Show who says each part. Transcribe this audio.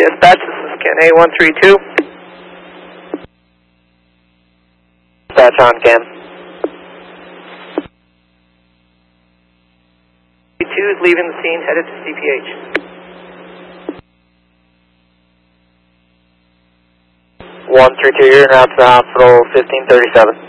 Speaker 1: Dispatch, this is Ken A132.
Speaker 2: Dispatch on, Ken.
Speaker 1: 2 is leaving the scene, headed to CPH.
Speaker 2: 132, you're now to the hospital, 1537.